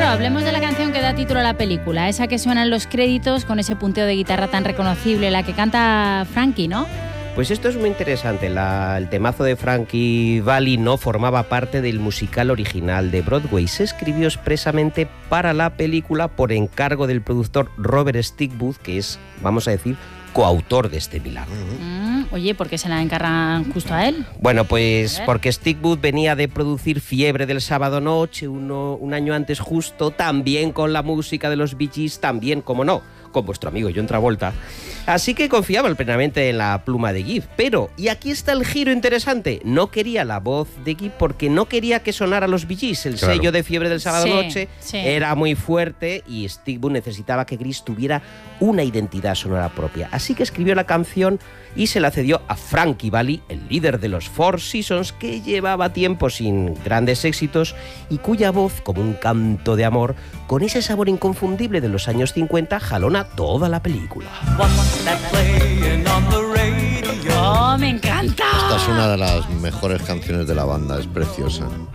Álvaro, hablemos de la canción que da título a la película, esa que suena en los créditos con ese punteo de guitarra tan reconocible, la que canta Frankie, ¿no? Pues esto es muy interesante. El temazo de Frankie Valli no formaba parte del musical original de Broadway. Se escribió expresamente para la película por encargo del productor Robert Stigwood, que es, vamos a decir, coautor de este milagro. Oye, ¿por qué se la encargan justo a él? Bueno, pues porque Stigwood venía de producir Fiebre del sábado noche un año antes justo, también con la música de los Bee Gees, también, como no, con vuestro amigo John Travolta. Así que confiaba plenamente en la pluma de Gibb. Pero, y aquí está el giro interesante, no quería la voz de Gibb porque no quería que sonara los Bee Gees. El sello de Fiebre del sábado noche era muy fuerte y Stigwood necesitaba que Gris tuviera una identidad sonora propia. Así que escribió la canción y se la cedió a Frankie Valli, el líder de los Four Seasons, que llevaba tiempo sin grandes éxitos y cuya voz, como un canto de amor, con ese sabor inconfundible de los años 50, jalona toda la película. ¡Oh, me encanta! Esta es una de las mejores canciones de la banda, es preciosa.